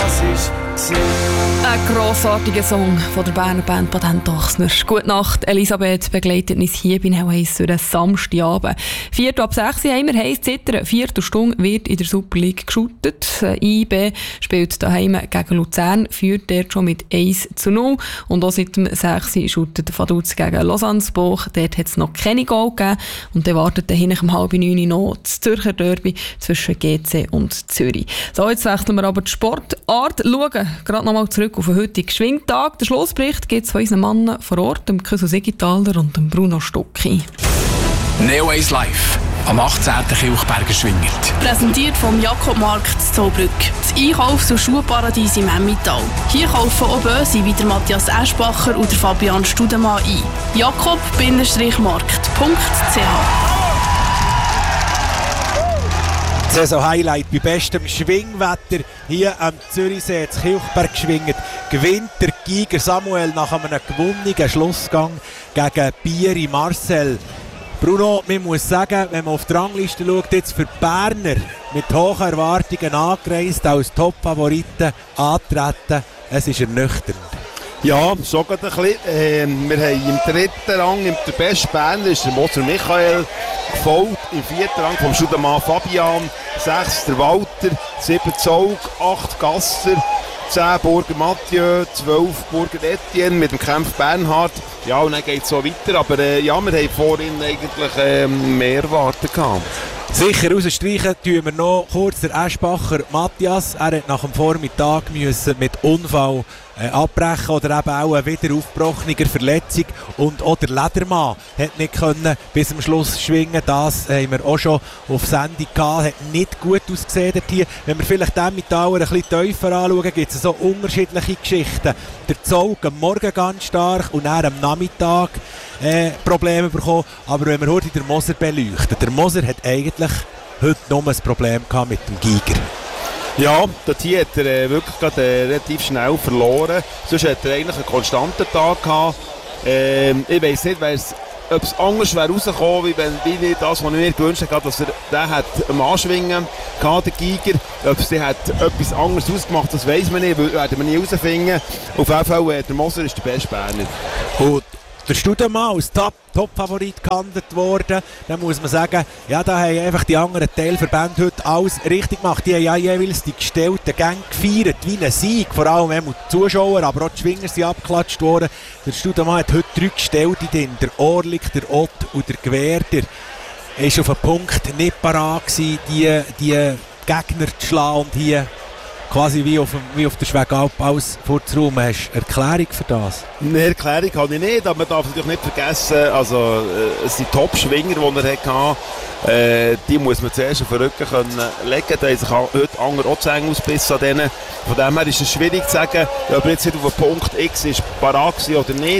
das ist. Ein grossartiger Song von der Berner Band Patent Ochsner. Gute Nacht, Elisabeth begleitet uns hier bei Now Heiss für einen Samstagabend. 4 ab 6 haben wir heiss zittern. 4. Stunde wird in der Super League geschootet. IB spielt daheim gegen Luzern, führt dort schon mit 1-0. Und auch seit dem 6. shootet Vaduz gegen Lausanne-Buch. Dort hat es noch keine Goal gegeben. Und dann wartet dann hinten um 8:30 noch das Zürcher Derby zwischen GC und Zürich. So, jetzt wechseln wir aber die Sportart. Schauen gerade nochmal zurück auf den heutigen Schwingtag. Der Schlussbericht gibt es von unseren Männern vor Ort, dem Küssel Sigitaler und dem Bruno Stucki. Neo Ace Live am 18. Kilchberger Schwingert. Präsentiert vom Jakobmarkt in Zollbrück. Das Einkaufs- und Schuhparadies im Emmental. Hier kaufen auch Böse wie der Matthias Eschbacher und der Fabian Studemann ein. jakob-markt.ch Saison-Highlight bei bestem Schwingwetter hier am Zürichsee, in Kilchberg geschwingt. Gewinnt der Giger Samuel nach einem gewonnenen Schlussgang gegen Bieri Marcel. Bruno, man muss sagen, wenn man auf die Rangliste schaut, jetzt für die Berner mit hohen Erwartungen angereist, als Top-Favoriten antreten, es ist ernüchternd. Ja, so geht ein bisschen. Wir haben im 3. Rang, der beste Berner ist der Moser Michael, gefolgt im 4. Rang vom Studemann Fabian, 6. der Walter, 7. Zolg, 8. Gasser, 10 Burger Mathieu, 12 Burger Etienne mit dem Kämpf Bernhard. Ja, und dann geht es so weiter. Aber ja, wir haben vorhin eigentlich mehr erwartet gehabt. Sicher rausstreichen tun wir noch kurz der Eschbacher Matthias. Er hat nach dem Vormittag müssen mit Unfall abbrechen oder eben auch eine wieder aufgebrochene Verletzung. Und auch der Ledermann hat nicht können bis zum Schluss schwingen. Das haben wir auch schon auf Sendung gehabt. Hat nicht gut ausgesehen dort hier. Wenn wir vielleicht den Metaller ein bisschen tiefer anschauen, gibt es so unterschiedliche Geschichten. Der Zolg am Morgen ganz stark und dann am Nachmittag Probleme bekommen. Aber wenn wir heute den Moser beleuchten, der Moser hat eigentlich heute noch ein Problem gehabt mit dem Giger. Ja, dort hier hat er wirklich gerade, relativ schnell verloren. Sonst hat er eigentlich einen konstanten Tag gehabt. Ich weiss nicht, ob es anders wäre rausgekommen, wie das, was ich mir gewünscht habe, dass er den hat am Anschwingen gehabt, der Giger. Ob es hat etwas anderes ausgemacht, das weiss man nicht, werden wir nie herausfinden. Auf jeden Fall, der Moser ist der beste Berner. Und der Studemann als Top-Favorit gehandelt worden. Dann muss man sagen, ja, da haben einfach die anderen Teilverbände heute alles richtig gemacht. Die haben ja jeweils die gestellten Gänge gefeiert, wie ein Sieg. Vor allem die Zuschauer, aber auch die Schwinger sind abgeklatscht worden. Der Studemann hat heute 3 Gestellte drin. Der Orlik, der Ott und der Gewerder. Er war auf den Punkt nicht parat gewesen, die Gegner zu schlagen und hier quasi wie auf der Schwegalp alles vorzuräumen. Hast du eine Erklärung für das? Eine Erklärung habe ich nicht, aber man darf natürlich nicht vergessen, also es sind Top-Schwinger, die er hatte. Die muss man zuerst auf den Rücken legen. Da haben sich heute andere auch Zähne ausgebissen an denen. Von dem her ist es schwierig zu sagen, ob er jetzt nicht auf den Punkt X ist parat war oder nicht.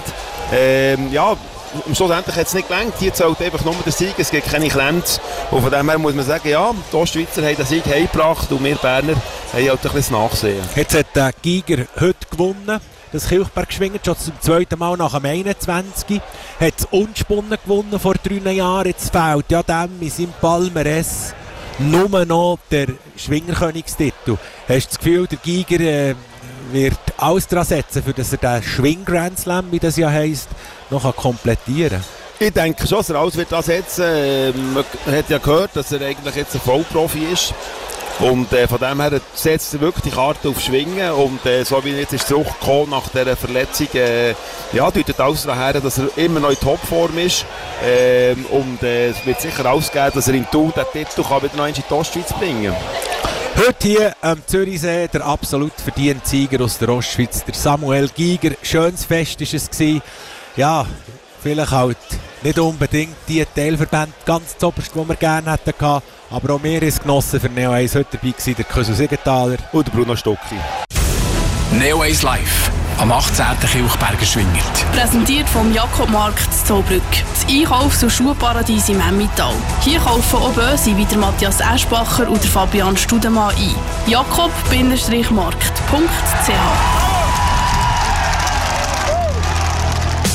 Ja, schlussendlich hat es nicht gelangt. Hier zählt einfach nur der Sieg, es gibt keine Grenze. Und von dem her muss man sagen, ja, die Ostschweizer haben den Sieg heimgebracht und wir Berner haben halt ein bisschen Nachsehen. Jetzt hat der Giger heute gewonnen. Das Kilchberg geschwingt, schon zum 2. Mal nach dem 21. Hat es unspunnen gewonnen vor 3 Jahren. Jetzt fehlt ja dem in seinem Palmares nur noch der Schwingerkönigstitel. Hast du das Gefühl, der Giger wird alles daran setzen, für dass er den Schwing-Grand Slam, wie das ja heisst, noch komplettieren kann? Ich denke schon, dass er alles wird ansetzen. Man hat ja gehört, dass er eigentlich jetzt ein Vollprofi ist. Und von dem her setzt er wirklich die Karte auf Schwingen. Und so wie er jetzt ist zurückgekommen nach dieser Verletzung, ja, deutet alles daher, dass er immer noch in Topform ist. Und es wird sicher ausgeben, dass er in Thun den Titel wieder noch in die Ostschweiz bringen kann. Heute hier am Zürichsee der absolut verdiente Sieger aus der Ostschweiz, der Samuel Giger. Schönes Fest war es gewesen. Ja, vielleicht halt nicht unbedingt die Teilverbände ganz zuoberst, die wir gerne hätten gehabt. Aber auch wir haben es genossen. Für Neo Ace heute dabei gewesen, der Küssel Sigenthaler und der Bruno Stucki. Neo Ace Live am 18. Kilchberger Schwingert. Präsentiert vom Jakobmarkt in Zollbrück. Das Einkaufs- und Schuhparadies im Emmental. Hier kaufen auch Böse wie der Matthias Eschbacher und der Fabian Studemann ein. jakob-markt.ch